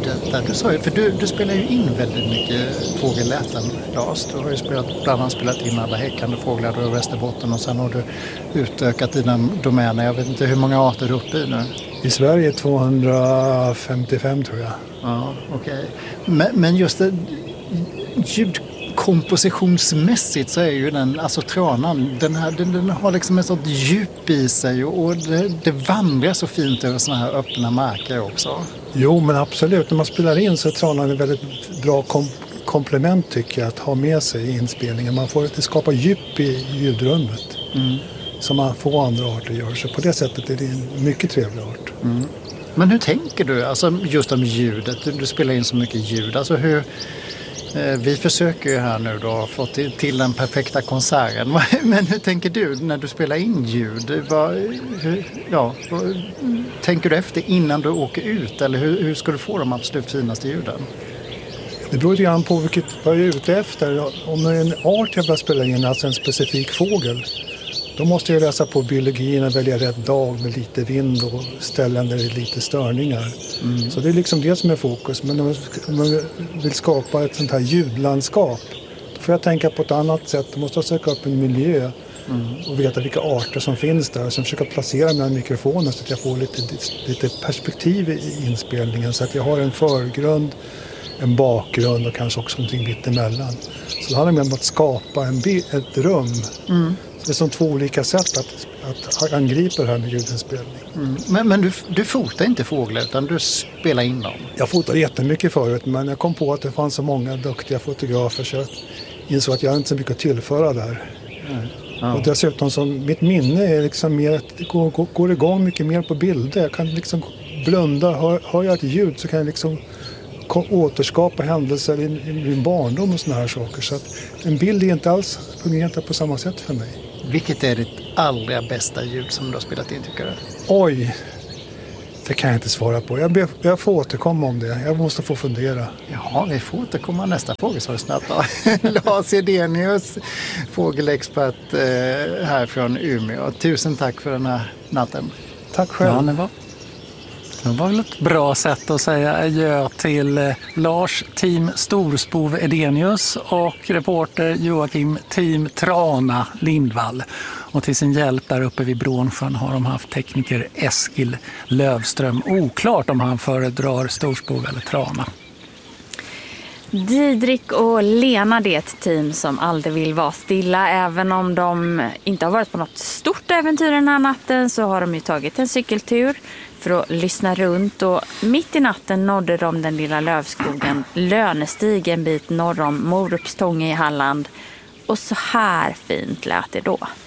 ljudet där. Du sa ju, för du spelar ju in väldigt mycket fågelläten, Lars. Du har ju bland annat spelat in alla häckande fåglar då i Västerbotten och sen har du utökat dina domäner. Jag vet inte hur många arter du är uppe i nu. I Sverige 255 tror jag. Ja, okej. Men just det, ljudkompositionsmässigt så är ju den, alltså tranan, den har liksom ett sånt djup i sig och det vandrar så fint över såna här öppna marker också. Jo, men absolut. När man spelar in så är tranan en väldigt bra komplement tycker jag att ha med sig i inspelningen. Man får det skapa djup i ljudrummet som man få andra arter gör. Så på det sättet är det en mycket trevlig art. Mm. Men hur tänker du alltså just om ljudet? Du spelar in så mycket ljud. Alltså hur... Vi försöker ju här nu då få till den perfekta konserten. Men hur tänker du när du spelar in ljud? Tänker du efter innan du åker ut? Eller hur ska du få de absolut finaste ljuden? Det beror grann på vad jag är ute efter. Om det är en art jag vill spela in, alltså en specifik fågel, då måste jag läsa på biologin och välja rätt dag med lite vind och ställen där det är lite störningar. Mm. Så det är liksom det som är fokus. Men om man vill skapa ett sånt här ljudlandskap, då får jag tänka på ett annat sätt. Då måste jag söka upp en miljö och veta vilka arter som finns där. Och sen försöka placera mina mikrofoner så att jag får lite perspektiv i inspelningen. Så att jag har en förgrund, en bakgrund och kanske också någonting mitt emellan. Så det handlar om att skapa ett rum. Mm. Det är som två olika sätt att angripa det här med ljudinspelning. Mm. Men du fotar inte fåglar utan du spelar in dem? Jag fotade jättemycket förut, men jag kom på att det fanns så många duktiga fotografer så jag insåg att jag inte så mycket att tillföra där. Mm. Ja. Och dessutom så mitt minne är liksom mer att det går igång mycket mer på bilder. Jag kan liksom blunda, hör jag ett ljud så kan jag liksom återskapa händelser i min barndom och såna här saker. Så att en bild är inte alls fungerar på samma sätt för mig. Vilket är ditt allra bästa ljud som du har spelat in tycker du? Oj, det kan jag inte svara på. Jag får återkomma om det. Jag måste få fundera. Ja, vi får återkomma nästa fråga så snabbt. Lars Edenius, fågelexpert här från Umeå. Tusen tack för den här natten. Tack själv. Ja, det var väl ett bra sätt att säga adjö till Lars Team Storspov Edenius och reporter Joakim Team Trana Lindvall. Och till sin hjälp där uppe vid Brånsjön har de haft tekniker Eskil Lövström. Oklart om han föredrar Storspov eller Trana. Didrik och Lena, det är ett team som aldrig vill vara stilla. Även om de inte har varit på något stort äventyr den här natten så har de ju tagit en cykeltur för att lyssna runt. Och mitt i natten nådde de den lilla lövskogen Lönestig en bit norr om Morupstånge i Halland. Och så här fint lät det då.